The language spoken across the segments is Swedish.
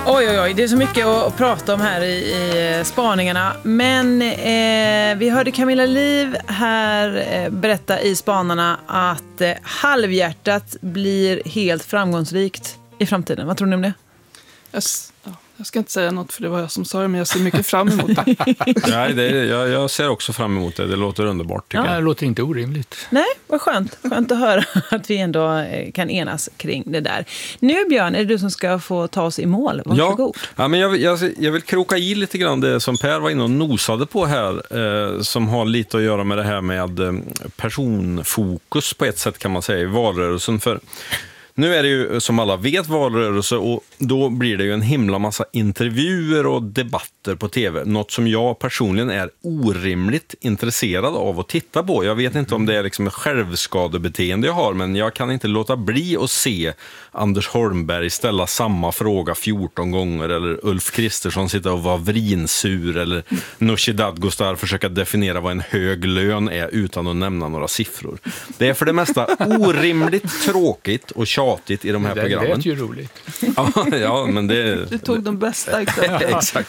Oj, det är så mycket att prata om här i spaningarna. Men vi hörde Camilla Liv här berätta i spanarna att halvhjärtat blir helt framgångsrikt i framtiden. Vad tror ni om det? Jag ska inte säga något för det var jag som sa det, men jag ser mycket fram emot det. Nej, jag ser också fram emot det. Det låter underbart tycker jag. Det låter inte orimligt. Nej, vad skönt. Skönt att höra att vi ändå kan enas kring det där. Nu Björn, är det du som ska få ta oss i mål. Varsågod. Ja, men jag vill kroka i lite grann det som Per var inne och nosade på här, som har lite att göra med det här med personfokus på ett sätt kan man säga i valrörelsen. För nu är det ju som alla vet valrörelse och då blir det ju en himla massa intervjuer och debatter på tv. Något som jag personligen är orimligt intresserad av att titta på. Jag vet inte om det är liksom ett självskadebeteende jag har, men jag kan inte låta bli att se Anders Holmberg ställa samma fråga 14 gånger eller Ulf Kristersson sitta och vara vrinsur eller Nooshi Dadgostar försöka definiera vad en hög lön är utan att nämna några siffror. Det är för det mesta orimligt tråkigt och tjatigt i de här programmen. Det lät ju roligt. Ja, men det... Du tog de bästa exemplen. Exakt.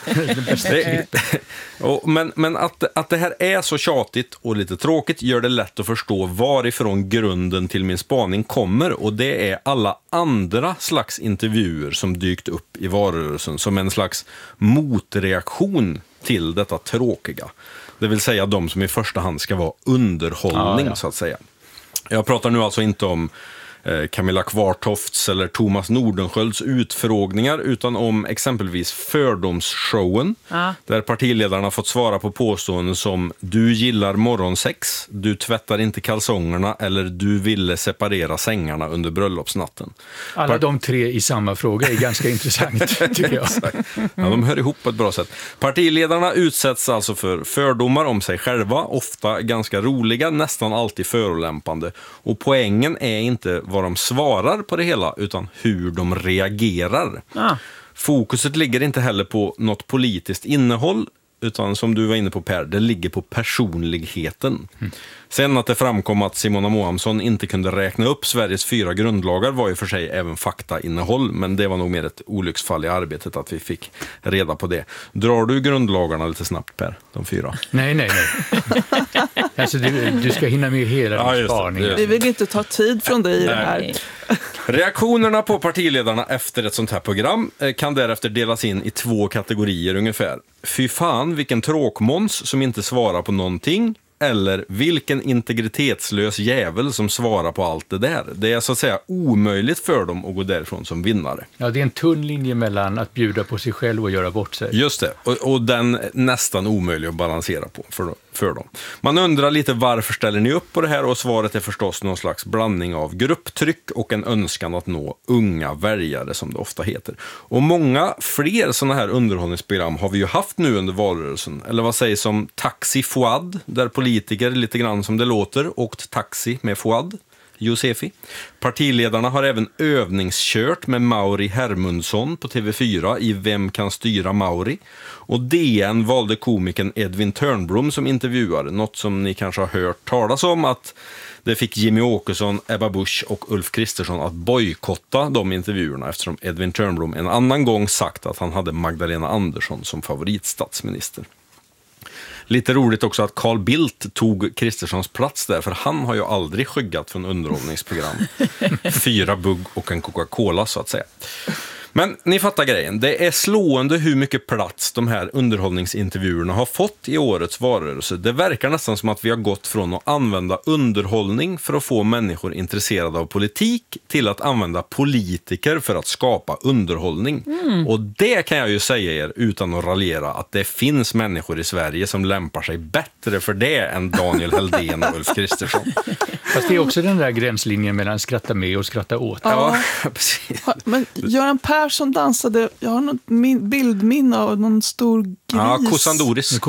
Men att det här är så tjatigt och lite tråkigt gör det lätt att förstå varifrån grunden till min spaning kommer, och det är alla andra slags intervjuer som dykt upp i valrörelsen som en slags motreaktion till detta tråkiga. Det vill säga de som i första hand ska vara underhållning så att säga. Jag pratar nu alltså inte om Camilla Kvartofts eller Thomas Nordenskölds utfrågningar utan om exempelvis fördomsshowen där partiledarna fått svara på påståenden som du gillar morgonsex, du tvättar inte kalsongerna eller du ville separera sängarna under bröllopsnatten. Alla de tre i samma fråga är ganska intressant tycker jag. Ja, de hör ihop på ett bra sätt. Partiledarna utsätts alltså för fördomar om sig själva, ofta ganska roliga, nästan alltid förolämpande. Och poängen är inte vad de svarar på det hela utan hur de reagerar. Fokuset ligger inte heller på något politiskt innehåll utan som du var inne på Per, det ligger på personligheten. Sen att det framkom att Simona Moamsson inte kunde räkna upp Sveriges 4 grundlagar var ju för sig även faktainnehåll, men det var nog mer ett olycksfall i arbetet att vi fick reda på det. Drar du grundlagarna lite snabbt Per, de 4? Nej. Alltså du ska hinna med hela din spaning. Vi vill inte ta tid från dig i det här. Reaktionerna på partiledarna efter ett sånt här program kan därefter delas in i 2 kategorier ungefär. Fy fan, vilken tråkmåns som inte svarar på någonting. Eller vilken integritetslös jävel som svarar på allt det där. Det är så att säga omöjligt för dem att gå därifrån som vinnare. Ja, det är en tunn linje mellan att bjuda på sig själv och göra bort sig. Just det, och den nästan omöjlig att balansera på för dem. Man undrar lite varför ställer ni upp på det här, och svaret är förstås någon slags blandning av grupptryck och en önskan att nå unga väljare som det ofta heter. Och många fler sådana här underhållningsprogram har vi ju haft nu under valrörelsen. Eller vad sägs om Taxi Fouad, där politiker lite grann som det låter åkt taxi med Fouad Josefi. Partiledarna har även övningskört med Mauri Hermundsson på TV4 i Vem kan styra Mauri? Och DN valde komikern Edvin Törnblom som intervjuare, något som ni kanske har hört talas om att det fick Jimmy Åkesson, Ebba Busch och Ulf Kristersson att bojkotta de intervjuerna eftersom Edvin Törnblom en annan gång sagt att han hade Magdalena Andersson som favoritstatsminister. Lite roligt också att Carl Bildt tog Kristerssons plats där, för han har ju aldrig skyggat från underhållningsprogram. 4 bugg och en Coca-Cola så att säga. Men ni fattar grejen. Det är slående hur mycket plats de här underhållningsintervjuerna har fått i årets valrörelse. Det verkar nästan som att vi har gått från att använda underhållning för att få människor intresserade av politik till att använda politiker för att skapa underhållning. Och det kan jag ju säga er utan att raljera att det finns människor i Sverige som lämpar sig bättre för det än Daniel Heldén och Ulf Kristersson. Fast det är också den där gränslinjen mellan skratta med och skratta åt. Ja, precis. Men Göran Persson dansade, jag har något bildminne av någon stor gris. Ja, Kosandoris.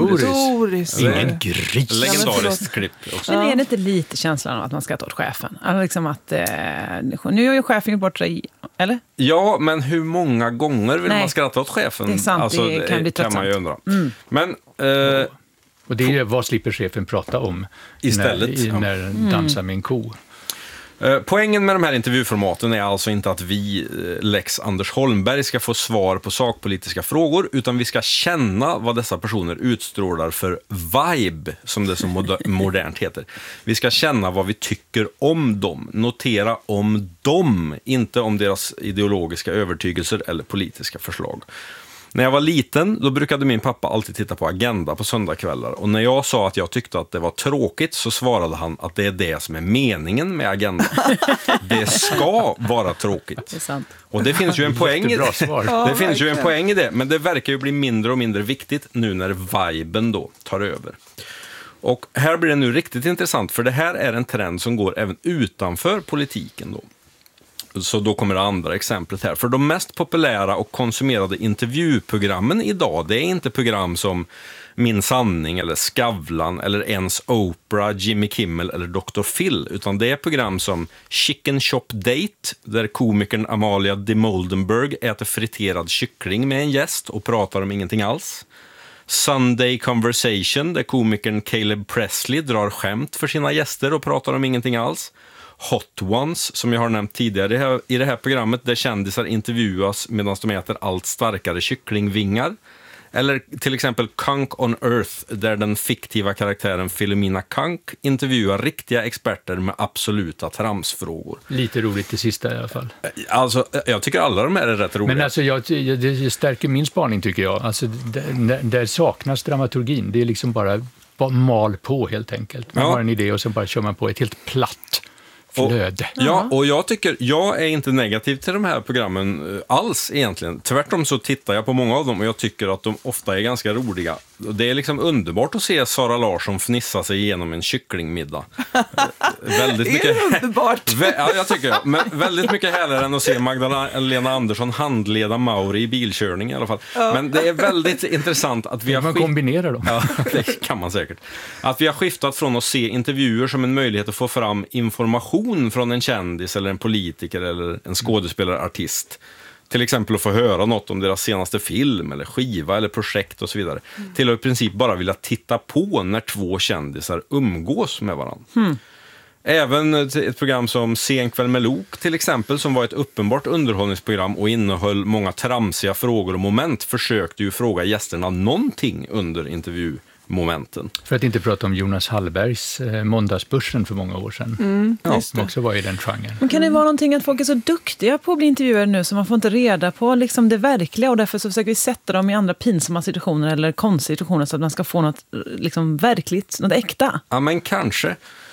Ingen gris. Legendariskt klipp också. Men är det inte lite känslan av att man skrattar åt chefen? Alltså liksom att nu har ju chefen gjort bort sig, eller? Ja, men hur många gånger vill man skratta åt chefen? Det är sant, alltså, det kan bli kan man ju undra. Men och det är vad slipper chefen prata om istället när dansar med en ko. Poängen med de här intervjuformaten är alltså inte att vi, Lex Anders Holmberg, ska få svar på sakpolitiska frågor, utan vi ska känna vad dessa personer utstrålar för vibe, som det så modernt heter. Vi ska känna vad vi tycker om dem, notera om dem, inte om deras ideologiska övertygelser eller politiska förslag. När jag var liten, då brukade min pappa alltid titta på Agenda på söndagskvällar. Och när jag sa att jag tyckte att det var tråkigt, så svarade han att det är det som är meningen med Agenda. Det ska vara tråkigt. Det är sant. Och det finns ju en poäng i det. Svar. Det finns ju en poäng i det, men det verkar ju bli mindre och mindre viktigt nu när viben då tar över. Och här blir det nu riktigt intressant, för det här är en trend som går även utanför politiken då. Så då kommer det andra exemplet här. För de mest populära och konsumerade intervjuprogrammen idag, det är inte program som Min sanning eller Skavlan eller ens Oprah, Jimmy Kimmel eller Dr. Phil, utan det är program som Chicken Shop Date, där komikern Amalia de Moldenberg äter friterad kyckling med en gäst och pratar om ingenting alls. Sunday Conversation, där komikern Caleb Presley drar skämt för sina gäster och pratar om ingenting alls. Hot Ones, som jag har nämnt tidigare i det här programmet, där kändisar intervjuas medan de äter allt starkare kycklingvingar. Eller till exempel Kunk on Earth, där den fiktiva karaktären Philomena Kunk intervjuar riktiga experter med absoluta tramsfrågor. Lite roligt det sista i alla fall. Alltså, jag tycker alla de här är rätt roliga. Men alltså, det stärker min spaning, tycker jag. Alltså, där saknas dramaturgin. Det är liksom bara mal på, helt enkelt. Man har en idé och sen bara kör man på ett helt platt flöde. Och jag är inte negativ till de här programmen alls egentligen. Tvärtom så tittar jag på många av dem och jag tycker att de ofta är ganska roliga. Det är liksom underbart att se Sara Larsson fnissa sig igenom en kycklingmiddag. Väldigt mycket. Det är underbart. Ja, jag tycker det. Men väldigt mycket härligare än att se Magdalena Andersson handleda Mauri i bilkörning i alla fall. Ja. Men det är väldigt intressant att vi har man kombinerar dem. Ja, det kan man säkert. Att vi har skiftat från att se intervjuer som en möjlighet att få fram information från en kändis eller en politiker eller en skådespelarartist, till exempel att få höra något om deras senaste film eller skiva eller projekt och så vidare, till att i princip bara vilja titta på när två kändisar umgås med varandra. Även ett program som Sen kväll med Lok till exempel, som var ett uppenbart underhållningsprogram och innehöll många tramsiga frågor och moment, försökte ju fråga gästerna någonting under intervjumomenten. För att inte prata om Jonas Hallbergs Måndagsbörsen för många år sedan. Som också var i den genren. Men kan det vara någonting att folk är så duktiga på att bli intervjuade nu så man får inte reda på liksom det verkliga, och därför så försöker vi sätta dem i andra pinsamma situationer eller konstiga situationer så att man ska få något liksom verkligt, något äkta? Ja, men kanske.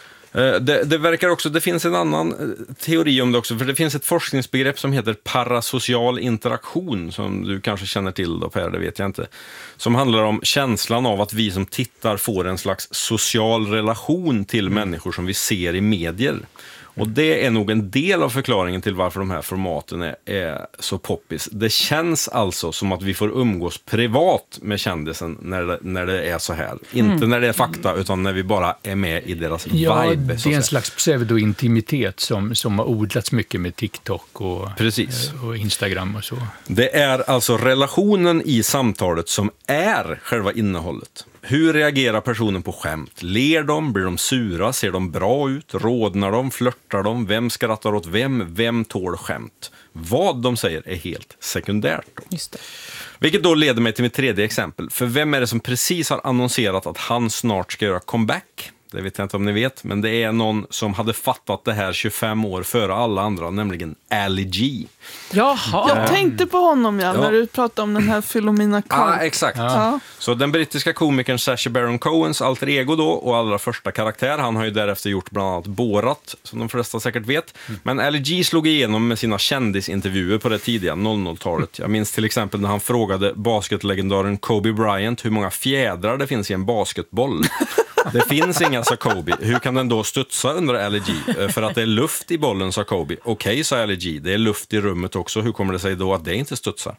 Det verkar också, det finns en annan teori om det också, för det finns ett forskningsbegrepp som heter parasocial interaktion, som du kanske känner till då, Per, det vet jag inte, som handlar om känslan av att vi som tittar får en slags social relation till människor som vi ser i medier. Och det är nog en del av förklaringen till varför de här formaten är så poppis. Det känns alltså som att vi får umgås privat med kändisen när det är så här. Inte när det är fakta, utan när vi bara är med i deras vibe. Ja, det är en slags pseudointimitet som har odlats mycket med TikTok och Instagram och så. Det är alltså relationen i samtalet som är själva innehållet. Hur reagerar personen på skämt? Ler de? Blir de sura? Ser de bra ut? Rådnar de? Flörtar de? Vem skrattar åt vem? Vem tål skämt? Vad de säger är helt sekundärt då. Just det. Vilket då leder mig till mitt tredje exempel. För vem är det som precis har annonserat att han snart ska göra comeback? Det vet jag inte om ni vet, men det är någon som hade fattat det här 25 år före alla andra, nämligen Ali G. Jaha. Jag tänkte på honom när du pratade om den här Philomena Kunk. Ja, exakt. Ja. Så den brittiska komikern Sacha Baron Cohens alter ego då, och allra första karaktär, han har ju därefter gjort bland annat Borat, som de flesta säkert vet. Men Ali G slog igenom med sina kändisintervjuer på det tidiga 00-talet. Jag minns till exempel när han frågade basketlegendaren Kobe Bryant hur många fjädrar det finns i en basketboll. Det finns inga, sa Kobe. Hur kan den då studsa under Ali G? För att det är luft i bollen, sa Kobe. Okej, sa Ali G. Det är luft i rummet också. Hur kommer det sig då att det inte studsar?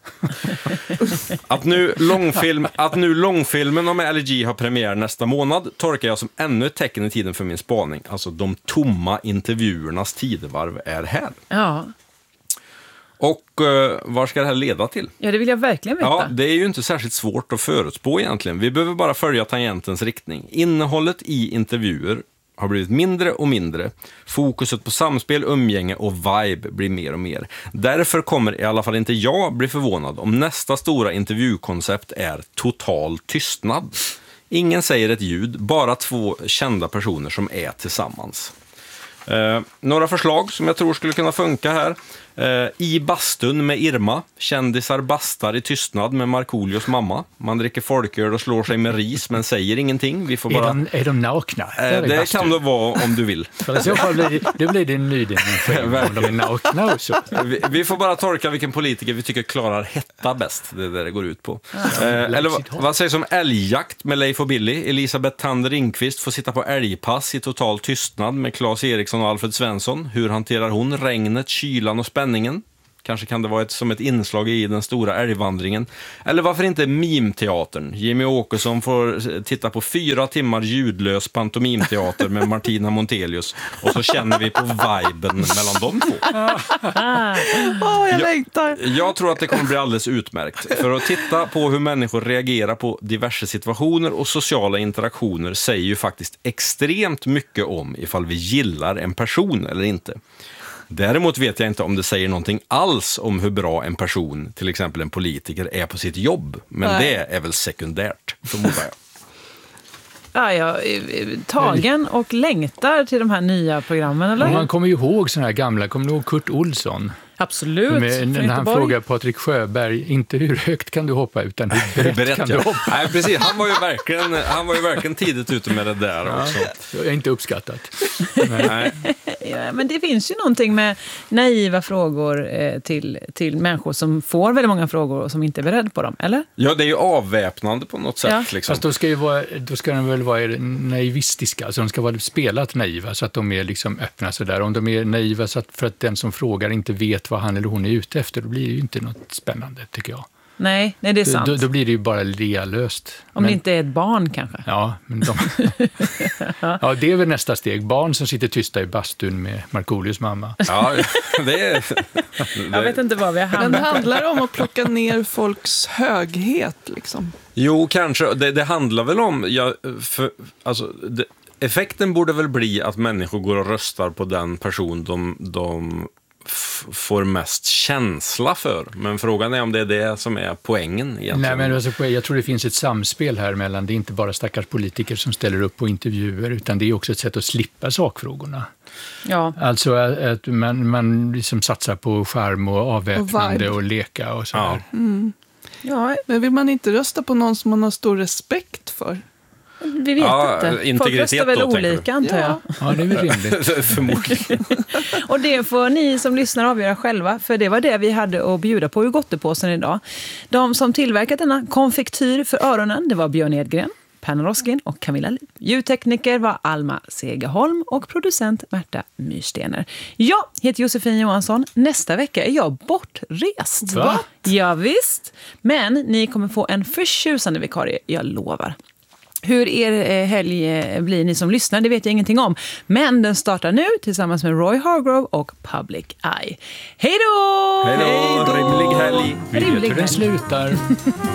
Att nu långfilmen om Ali G har premiär nästa månad tolkar jag som ännu ett tecken i tiden för min spaning. Alltså de tomma intervjuernas tidevarv är här. Ja. Och var ska det här leda till? Ja, det vill jag verkligen veta. Ja, det är ju inte särskilt svårt att förutspå egentligen. Vi behöver bara följa tangentens riktning. Innehållet i intervjuer har blivit mindre och mindre. Fokuset på samspel, umgänge och vibe blir mer och mer. Därför kommer i alla fall inte jag bli förvånad om nästa stora intervjukoncept är total tystnad. Ingen säger ett ljud, bara 2 kända personer som är tillsammans. Några förslag som jag tror skulle kunna funka här. I bastun med Irma. Kändisar bastar i tystnad med Markoolios mamma. Man dricker folköl och slår sig med ris men säger ingenting. Vi får bara... Är de nakna? Det kan det vara om du vill. För i så fall blir det en ny dimension om de är nakna också. Vi får bara tolka vilken politiker vi tycker klarar hetta bäst. Det är det går ut på. Eller vad sägs om älgjakt med Leif och Billy? Elisabeth Tander Ringqvist får sitta på älgpass i total tystnad med Claes Eriksson och Alfred Svensson. Hur hanterar hon regnet, kylan och spänningen? Kanske kan det vara som ett inslag i den stora älgvandringen. Eller varför inte mimteatern? Jimmy Åkesson får titta på 4 timmar ljudlös pantomimteater med Martina Montelius. Och så känner vi på viben mellan de 2. Jag längtar. Jag tror att det kommer bli alldeles utmärkt. För att titta på hur människor reagerar på diverse situationer och sociala interaktioner säger ju faktiskt extremt mycket om ifall vi gillar en person eller inte. Däremot vet jag inte om det säger någonting alls om hur bra en person, till exempel en politiker, är på sitt jobb. Men det är väl sekundärt, förmodar jag. Ja, jag är tagen och längtar till de här nya programmen, eller? Man kommer ju ihåg såna här gamla, kommer du ihåg Kurt Olsson? Absolut. När han frågar Patrik Sjöberg, inte hur högt kan du hoppa, utan hur brett kan du hoppa? Nej, precis. Han var ju verkligen tidigt ute med det där också. Jag är inte uppskattat. Nej. Ja, men det finns ju någonting med naiva frågor till människor som får väldigt många frågor och som inte är beredda på dem, eller? Ja, det är ju avväpnande på något sätt. Ja. Liksom. Fast då ska de väl vara naivistiska, alltså de ska vara spelat naiva så att de är liksom öppna sådär. Om de är naiva så att för att den som frågar inte vet vad han eller hon är ute efter, då blir det ju inte något spännande, tycker jag. Nej, det är sant. Då blir det ju bara lealöst. Om det inte är ett barn kanske. Ja, men ja, det är väl nästa steg. Barn som sitter tysta i bastun med Markoolios mamma. Ja, det Jag vet inte vad vi har Men hamnat. det handlar om att plocka ner folks höghet, liksom. Jo, kanske. Det handlar väl om... effekten borde väl bli att människor går och röstar på den person de får mest känsla för. Men frågan är om det är det som är poängen egentligen. Nej, men alltså, jag tror det finns ett samspel här mellan, det är inte bara stackars politiker som ställer upp på intervjuer, utan det är också ett sätt att slippa sakfrågorna. Ja. Alltså att man liksom satsar på charm och avväpnande och leka och så här. Ja, Men vill man inte rösta på någon som man har stor respekt för? vi vet inte. Folk integritet röstar väl då, tänker olika, antar jag. Ja, det är väl rimligt. Förmodligen. Och det får ni som lyssnar avgöra själva, för det var det vi hade att bjuda på i Gottepåsen idag. De som tillverkat denna konfektyr för öronen, det var Björn Edgren, Penna Roskin och Camilla Liv. Ljudtekniker var Alma Segerholm och producent Märta Myrstener. Jag heter Josefin Johansson. Nästa vecka är jag bortrest. Va? Ja, visst. Men ni kommer få en förtjusande vikarie, jag lovar. Hur er helg blir ni som lyssnar, det vet jag ingenting om. Men den startar nu tillsammans med Roy Hargrove och Public Eye. Hej då! Hej då! Rimlig helg! Vi vet hur den slutar.